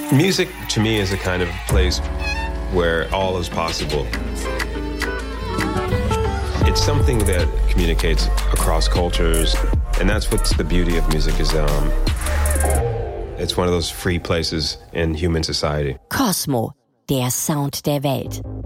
Music, to me, is a kind of place where all is possible. It's something that communicates across cultures, and that's what's the beauty of music is. It's one of those free places in human society. Cosmo, der Sound der Welt.